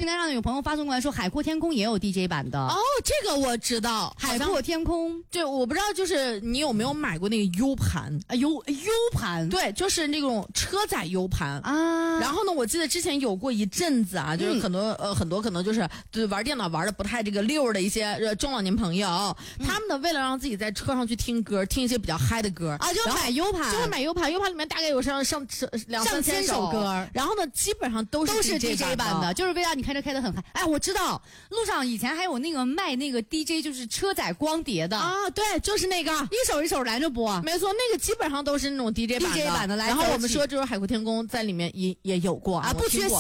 台上有朋友发送过来说，海阔天空也有 DJ 版的。 哦，这个我知道， 海阔天空。 对，我不知道，就是你有没有买过那个 U 盘啊？U 盘， 对，就是那种车载 U 盘啊。 然后呢，我记得之前有过一阵子啊，就是很多可能就是玩电脑玩的不太这个溜的一些中老年朋友，他们呢为了让自己在车上去听歌，听一些比较嗨的歌啊，就买 U 盘， 就会买 U 盘，U 盘里面大概有上2,000-3,000 首歌， 然后呢基本上都是 DJ 版的，就是为了让你开车开得很嗨。哎，我知道路上以前还有那个卖那个 DJ， 就是车载光碟的啊，对，就是那个一首一首来着播， 没错，那个基本上都是那种 DJ 版的。 然后我们说就是海阔天空在里面也有过啊，不缺